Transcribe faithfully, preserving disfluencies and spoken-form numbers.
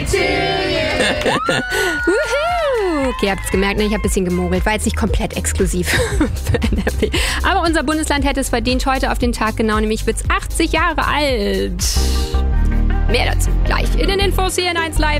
to you. Wuhu! Okay, ihr habt's gemerkt, ne? Ich habe ein bisschen gemogelt. War jetzt nicht komplett exklusiv für N R W. Aber unser Bundesland hätte es verdient, heute auf den Tag genau, nämlich wird's achtzig Jahre alt. Mehr dazu gleich in den Infos hier in eins Live.